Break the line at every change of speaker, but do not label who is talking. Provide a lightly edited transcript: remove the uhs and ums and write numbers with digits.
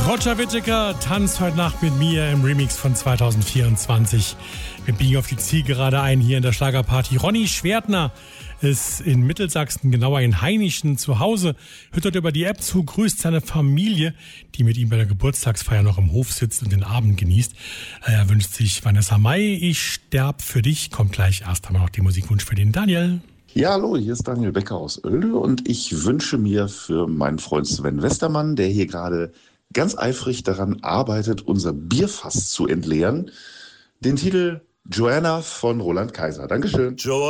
Roger Whittaker tanzt heute Nacht mit mir im Remix von 2024. Wir biegen auf die Zielgerade ein hier in der Schlagerparty. Ronny Schwertner ist in Mittelsachsen, genauer in Hainichen, zu Hause. Hört dort über die App zu, grüßt seine Familie, die mit ihm bei der Geburtstagsfeier noch im Hof sitzt und den Abend genießt. Er wünscht sich Vanessa Mai, ich sterb für dich. Kommt gleich erst einmal noch die Musikwunsch für den Daniel.
Ja, hallo, hier ist Daniel Becker aus Oelde und ich wünsche mir für meinen Freund Sven Westermann, der hier gerade ganz eifrig daran arbeitet, unser Bierfass zu entleeren, den Titel Joanna von Roland Kaiser. Dankeschön.